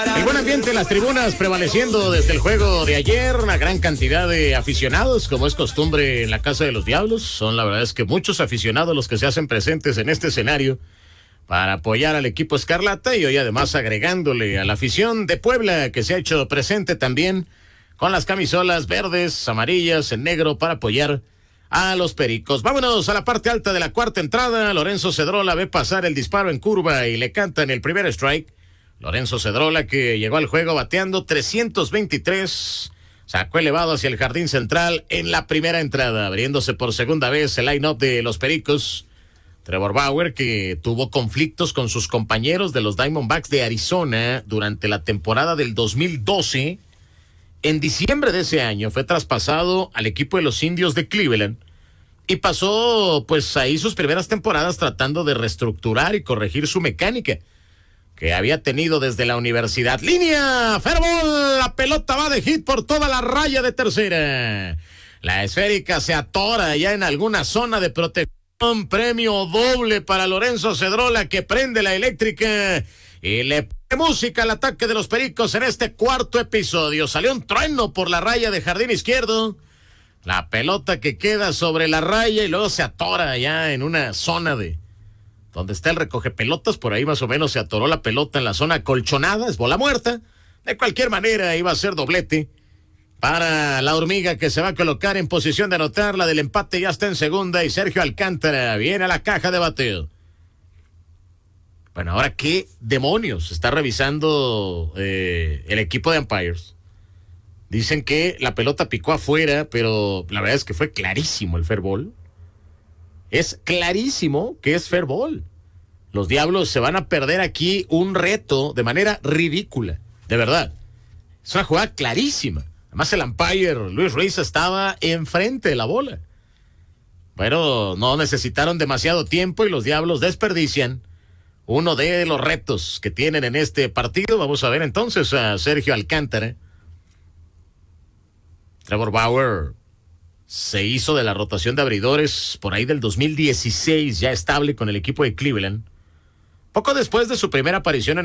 El buen ambiente en las tribunas prevaleciendo desde el juego de ayer, una gran cantidad de aficionados, como es costumbre en la Casa de los Diablos. Son la verdad es que muchos aficionados los que se hacen presentes en este escenario para apoyar al equipo Escarlata y hoy además agregándole a la afición de Puebla que se ha hecho presente también con las camisolas verdes, amarillas, en negro para apoyar a los Pericos. Vámonos a la parte alta de la cuarta entrada. Lorenzo Cedrola ve pasar el disparo en curva y le canta en el primer strike. Lorenzo Cedrola, que llegó al juego bateando 323, sacó elevado hacia el jardín central en la primera entrada, abriéndose por segunda vez el line-up de los Pericos. Trevor Bauer, que tuvo conflictos con sus compañeros de los Diamondbacks de Arizona durante la temporada del 2012, en diciembre de ese año fue traspasado al equipo de los Indios de Cleveland y pasó pues ahí sus primeras temporadas tratando de reestructurar y corregir su mecánica que había tenido desde la universidad. Línea, fairball, la pelota va de hit por toda la raya de tercera. La esférica se atora ya en alguna zona de protección. Premio doble para Lorenzo Cedrola, que prende la eléctrica y le pone música al ataque de los Pericos en este cuarto episodio. Salió un trueno por la raya de jardín izquierdo. La pelota que queda sobre la raya y luego se atora ya en una zona de donde está el recoge pelotas, por ahí más o menos se atoró la pelota en la zona acolchonada, es bola muerta. De cualquier manera iba a ser doblete para la hormiga, que se va a colocar en posición de anotar. La del empate ya está en segunda y Sergio Alcántara viene a la caja de bateo. Bueno, ahora qué demonios está revisando el equipo de umpires. Dicen que la pelota picó afuera, pero la verdad es que fue clarísimo el fair ball. Es clarísimo que es fair ball. Los Diablos se van a perder aquí un reto de manera ridícula. De verdad. Es una jugada clarísima. Además el umpire Luis Ruiz estaba enfrente de la bola. Pero no necesitaron demasiado tiempo y los Diablos desperdician uno de los retos que tienen en este partido. Vamos a ver entonces a Sergio Alcántara. Trevor Bauer se hizo de la rotación de abridores por ahí del 2016, ya estable con el equipo de Cleveland. Poco después de su primera aparición en